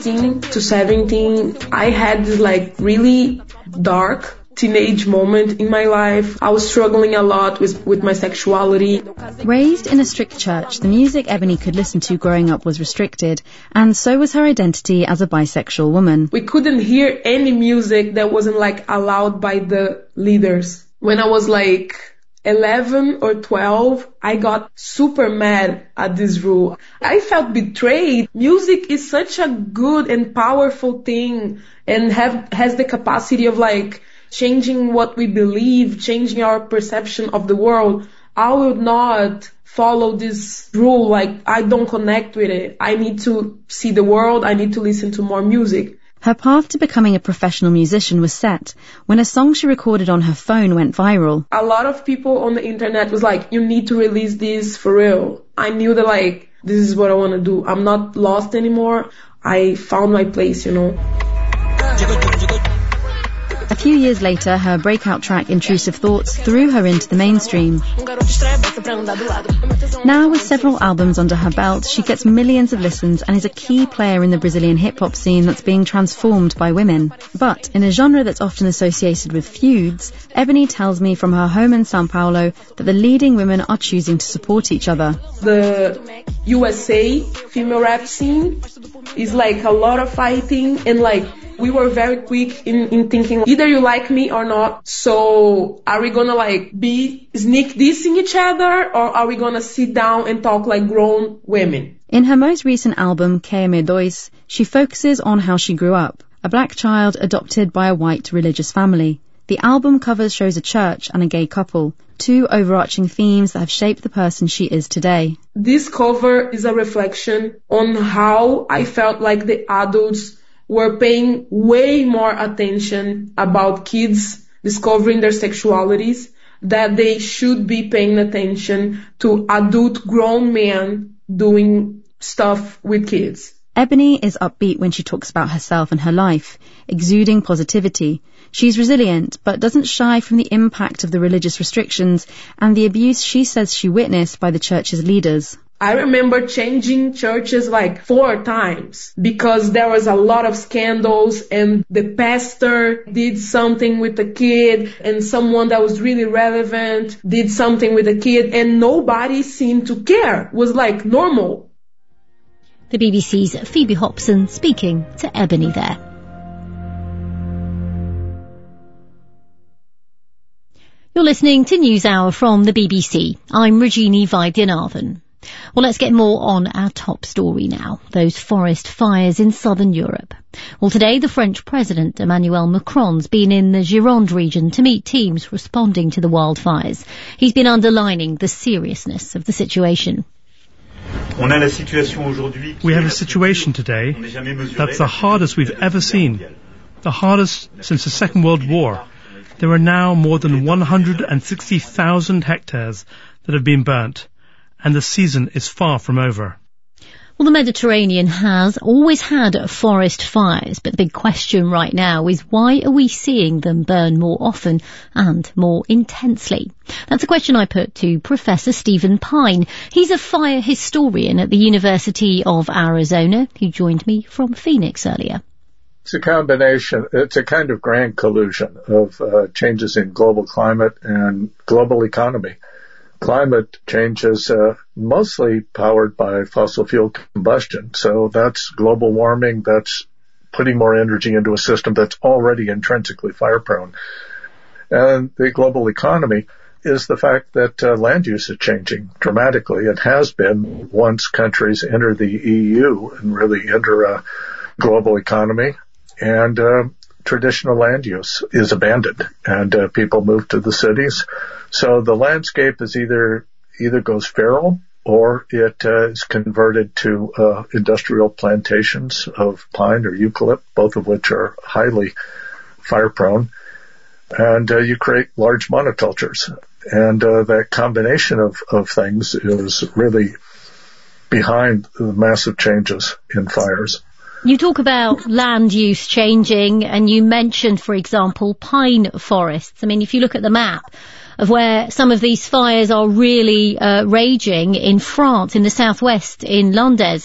to 17, I had this like really dark teenage moment in my life. I was struggling a lot with my sexuality. Raised in a strict church, the music Ebony could listen to growing up was restricted, and so was her identity as a bisexual woman. We couldn't hear any music that wasn't like allowed by the leaders. When I was like 11 or 12, I got super mad at this rule. I felt betrayed. Music is such a good and powerful thing and has the capacity of like changing what we believe, changing our perception of the world. I will not follow this rule, like I don't connect with it. I need to see the world, I need to listen to more music. Her path to becoming a professional musician was set when a song she recorded on her phone went viral. A lot of people on the internet was like, you need to release this for real. I knew that like, this is what I want to do. I'm not lost anymore. I found my place, you know. A few years later, her breakout track Intrusive Thoughts threw her into the mainstream. Now, with several albums under her belt, she gets millions of listens and is a key player in the Brazilian hip-hop scene that's being transformed by women. But in a genre that's often associated with feuds, Ebony tells me from her home in Sao Paulo that the leading women are choosing to support each other. The USA female rap scene is like a lot of fighting, and like we were very quick in thinking either you like me or not. So are we gonna like be sneak dissing each other, or are we gonna sit down and talk like grown women? In her most recent album, KM2, she focuses on how she grew up, a black child adopted by a white religious family. The album cover shows a church and a gay couple, two overarching themes that have shaped the person she is today. This cover is a reflection on how I felt like the adults were paying way more attention about kids discovering their sexualities, that they should be paying attention to adult grown men doing stuff with kids. Ebony is upbeat when she talks about herself and her life, exuding positivity. She's resilient, but doesn't shy from the impact of the religious restrictions and the abuse she says she witnessed by the church's leaders. I remember changing churches like 4 times because there was a lot of scandals, and the pastor did something with the kid, and someone that was really relevant did something with the kid, and nobody seemed to care. It was like normal. The BBC's Phoebe Hobson speaking to Ebony there. You're listening to NewsHour from the BBC. I'm Regini Vaidyanathan. Well, let's get more on our top story now, those forest fires in southern Europe. Well, today the French President Emmanuel Macron's been in the Gironde region to meet teams responding to the wildfires. He's been underlining the seriousness of the situation. We have a situation today that's the hardest we've ever seen, the hardest since the Second World War. There are now more than 160,000 hectares that have been burnt, and the season is far from over. Well, the Mediterranean has always had forest fires, but the big question right now is why are we seeing them burn more often and more intensely? That's a question I put to Professor Stephen Pine. He's a fire historian at the University of Arizona. He joined me from Phoenix earlier. It's a combination, it's a kind of grand collusion of changes in global climate and global economy. Climate change is mostly powered by fossil fuel combustion. So that's global warming. That's putting more energy into a system that's already intrinsically fire prone. And the global economy is the fact that land use is changing dramatically. It has been once countries enter the EU and really enter a global economy, and traditional land use is abandoned, and people move to the cities. So the landscape is either goes feral, or it is converted to industrial plantations of pine or eucalypt, both of which are highly fire prone. And you create large monocultures. And that combination of things is really behind the massive changes in fires. You talk about land use changing, and you mentioned, for example, pine forests. I mean, if you look at the map of where some of these fires are really raging in France, in the southwest, in Landes,